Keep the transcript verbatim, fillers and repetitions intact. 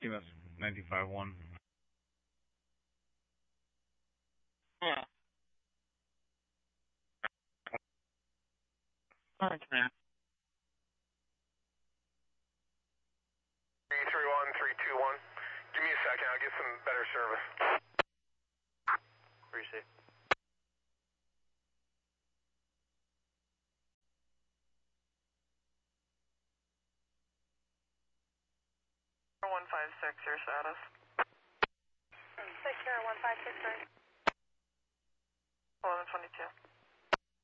T M S nineteen five one. Yeah. Thanks, man. three three one, three two one. Give me a second, I'll get some better service. Appreciate it. one five six, your status. Six zero one five six nine. eleven twenty-two.